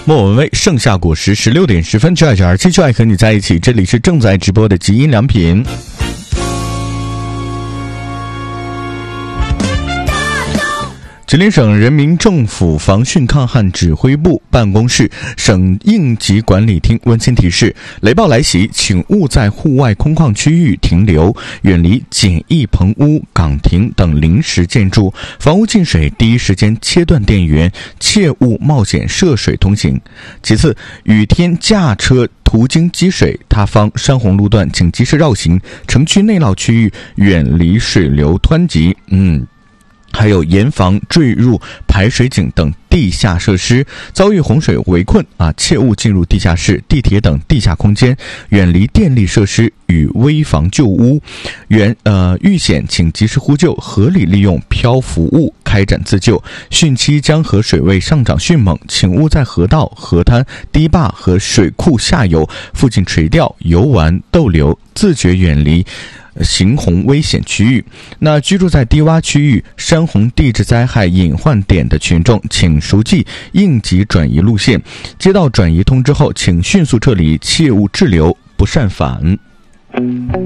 莫文蔚盛夏果实16点10分，就爱继续爱和你在一起。这里是正在直播的极音良品。吉林省人民政府防汛抗旱指挥部办公室省应急管理厅温馨提示：雷暴来袭，请勿在户外空旷区域停留，远离简易棚屋、岗亭等临时建筑。房屋进水，第一时间切断电源，切勿冒险涉水通行。其次，雨天驾车途经积水塌方、山洪路段，请及时绕行，城区内涝区域远离水流湍急。还有严防坠入排水井等地下设施，遭遇洪水围困切勿进入地下室、地铁等地下空间，远离电力设施与危房旧屋。遇险请及时呼救，合理利用漂浮物开展自救。汛期江河水位上涨迅猛，请勿在河道、河滩、堤坝和水库下游附近垂钓、游玩、逗留，自觉远离行洪危险区域。那居住在低洼区域、山洪地质灾害隐患点的群众，请熟记应急转移路线，接到转移通知后，请迅速撤离，切勿滞留，不擅返。